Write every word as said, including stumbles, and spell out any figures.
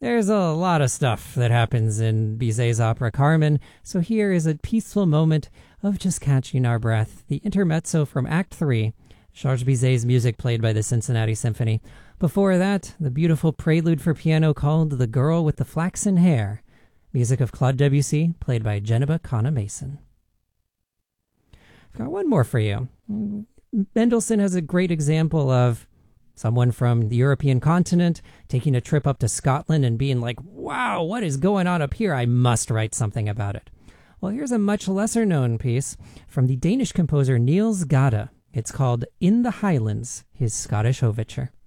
There's a lot of stuff that happens in Bizet's opera Carmen, so here is a peaceful moment of just catching our breath. The intermezzo from Act three, Georges Bizet's music played by the Cincinnati Symphony. Before that, the beautiful prelude for piano called The Girl with the Flaxen Hair, music of Claude Debussy, played by Geneba Conna-Mason. I've got one more for you. Mendelssohn has a great example of someone from the European continent taking a trip up to Scotland and being like, wow, what is going on up here? I must write something about it. Well, here's a much lesser known piece from the Danish composer Niels Gade. It's called In the Highlands, his Scottish overture.